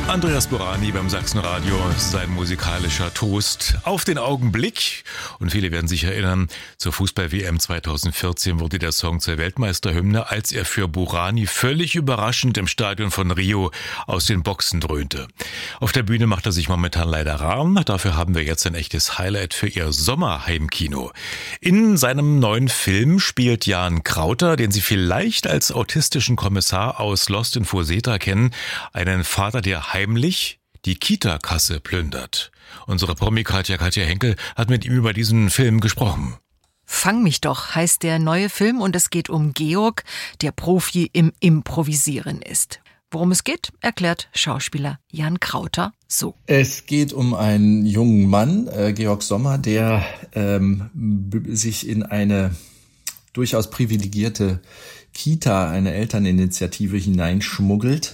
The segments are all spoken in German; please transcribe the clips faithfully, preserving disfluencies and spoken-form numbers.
Andreas Burani beim Sachsenradio, sein musikalischer Toast auf den Augenblick. Und viele werden sich erinnern, zur Fußball-W M zweitausendvierzehn wurde der Song zur Weltmeisterhymne, als er für Burani völlig überraschend im Stadion von Rio aus den Boxen dröhnte. Auf der Bühne macht er sich momentan leider rar. Dafür haben wir jetzt ein echtes Highlight für ihr Sommerheimkino. In seinem neuen Film spielt Jan Krauter, den Sie vielleicht als autistischen Kommissar aus Lost in Fuseta kennen, einen Vater, der heimlich die Kita-Kasse plündert. Unsere Promi-Katja Katja Henkel hat mit ihm über diesen Film gesprochen. Fang mich doch heißt der neue Film und es geht um Georg, der Profi im Improvisieren ist. Worum es geht, erklärt Schauspieler Jan Krauter so. Es geht um einen jungen Mann, äh, Georg Sommer, der ähm, b- sich in eine durchaus privilegierte Kita, eine Elterninitiative, hineinschmuggelt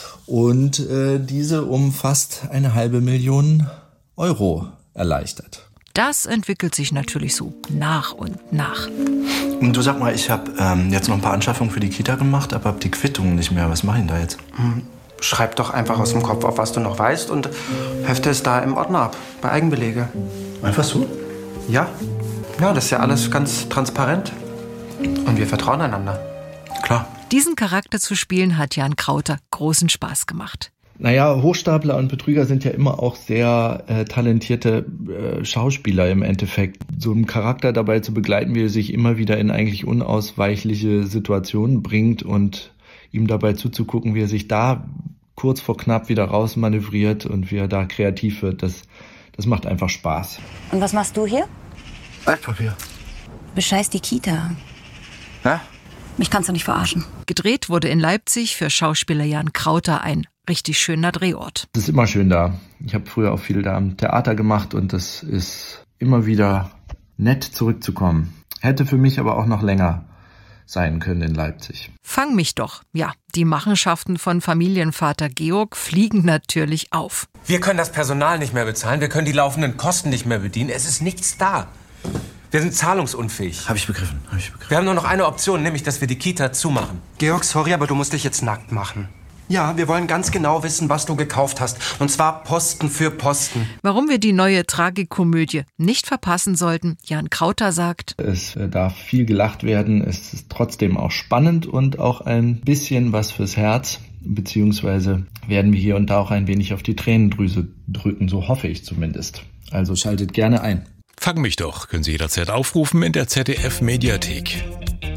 und äh, diese um fast eine halbe Million Euro erleichtert. Das entwickelt sich natürlich so nach und nach. Und du, sag mal, ich habe ähm, jetzt noch ein paar Anschaffungen für die Kita gemacht, aber hab die Quittungen nicht mehr. Was mache ich denn da jetzt? Hm, schreib doch einfach aus dem Kopf auf, was du noch weißt und hefte es da im Ordner ab, bei Eigenbelege. Einfach so? Ja, ja, das ist ja alles ganz transparent. Und wir vertrauen einander. Klar. Diesen Charakter zu spielen hat Jan Krauter großen Spaß gemacht. Naja, Hochstapler und Betrüger sind ja immer auch sehr äh, talentierte äh, Schauspieler im Endeffekt. So einen Charakter dabei zu begleiten, wie er sich immer wieder in eigentlich unausweichliche Situationen bringt und ihm dabei zuzugucken, wie er sich da kurz vor knapp wieder rausmanövriert und wie er da kreativ wird, das, das macht einfach Spaß. Und was machst du hier? Altpapier. Bescheißt die Kita. Hä? Mich kannst du nicht verarschen. Gedreht wurde in Leipzig für Schauspieler Jan Krauter ein richtig schöner Drehort. Es ist immer schön da. Ich habe früher auch viel da am Theater gemacht und das ist immer wieder nett zurückzukommen. Hätte für mich aber auch noch länger sein können in Leipzig. Fang mich doch. Ja, die Machenschaften von Familienvater Georg fliegen natürlich auf. Wir können das Personal nicht mehr bezahlen, wir können die laufenden Kosten nicht mehr bedienen. Es ist nichts da. Wir sind zahlungsunfähig. Habe ich begriffen, habe ich begriffen. Wir haben nur noch eine Option, nämlich, dass wir die Kita zumachen. Georg, sorry, aber du musst dich jetzt nackt machen. Ja, wir wollen ganz genau wissen, was du gekauft hast. Und zwar Posten für Posten. Warum wir die neue Tragikomödie nicht verpassen sollten, Jan Krauter sagt: Es darf viel gelacht werden, es ist trotzdem auch spannend und auch ein bisschen was fürs Herz. Beziehungsweise werden wir hier und da auch ein wenig auf die Tränendrüse drücken, so hoffe ich zumindest. Also schaltet gerne ein. Fang mich doch, können Sie jederzeit aufrufen in der Z D F-Mediathek.